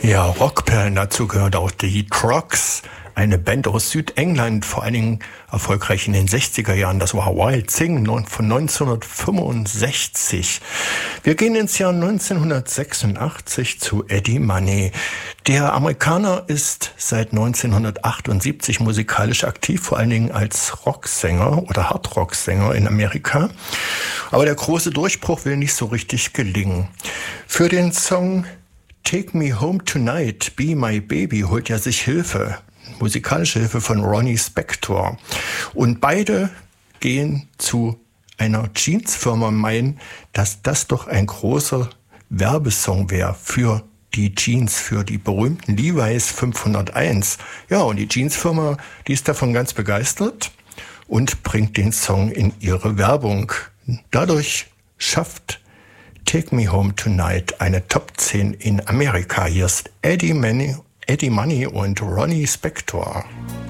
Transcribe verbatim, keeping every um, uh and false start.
Ja, Rockperlen, dazu gehört auch die Trucks, eine Band aus Südengland, vor allen Dingen erfolgreich in den sechziger Jahren. Das war Wild Thing von neunzehnhundertfünfundsechzig. Wir gehen ins Jahr neunzehnhundertsechsundachtzig zu Eddie Money. Der Amerikaner ist seit neunzehnhundertachtundsiebzig musikalisch aktiv, vor allen Dingen als Rocksänger oder Hardrocksänger in Amerika. Aber der große Durchbruch will nicht so richtig gelingen. Für den Song Take Me Home Tonight, Be My Baby holt er sich Hilfe, musikalische Hilfe von Ronnie Spector. Und beide gehen zu einer Jeansfirma, meinen, dass das doch ein großer Werbesong wäre für die Jeans, für die berühmten Levi's fünfhunderteins. Ja, und die Jeansfirma, die ist davon ganz begeistert und bringt den Song in ihre Werbung. Dadurch schafft Take Me Home Tonight eine Top zehn in Amerika. Hier ist Eddie Money, Eddie Money und Ronnie Spector.